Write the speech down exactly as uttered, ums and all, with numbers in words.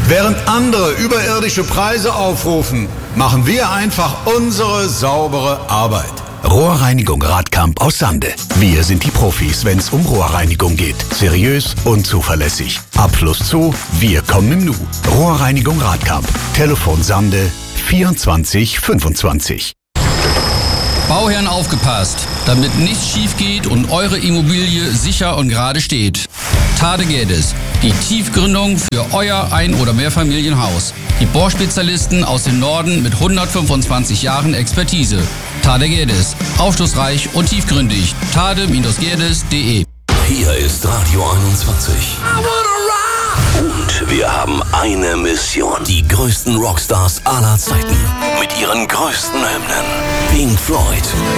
Während andere überirdische Preise aufrufen, machen wir einfach unsere saubere Arbeit. Rohrreinigung Radkamp aus Sande. Wir sind die Profis, wenn es um Rohrreinigung geht. Seriös und zuverlässig. Abfluss zu, wir kommen im Nu. Rohrreinigung Radkamp. Telefon Sande vierundzwanzig fünfundzwanzig. Bauherren aufgepasst, damit nichts schief geht und eure Immobilie sicher und gerade steht. Tade Geddes, die Tiefgründung für euer Ein- oder Mehrfamilienhaus. Die Bohrspezialisten aus dem Norden mit hundertfünfundzwanzig Jahren Expertise. Tade Geddes, aufschlussreich und tiefgründig. tade Geddes punkt de. Hier ist Radio einundzwanzig. Und wir haben eine Mission. Die größten Rockstars aller Zeiten. Mit ihren größten Hymnen. Pink Floyd.